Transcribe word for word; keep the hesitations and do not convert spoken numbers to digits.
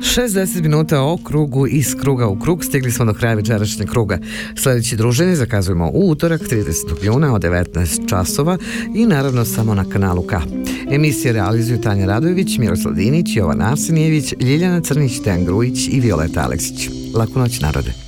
šezdeset minuta o krugu iz kruga u krug. Stigli smo do kraja večerašnjeg kruga. Sljedeće druženje zakazujemo u utorak tridesetog juna od devetnaest časova i naravno samo na kanalu K. Emisije realizuju Tanja Radojević, Miroslav Dinić, Jovan Arsenijević, Ljiljana Crnić, Dejan Grujić i Violeta Aleksić. Laku noć, narode.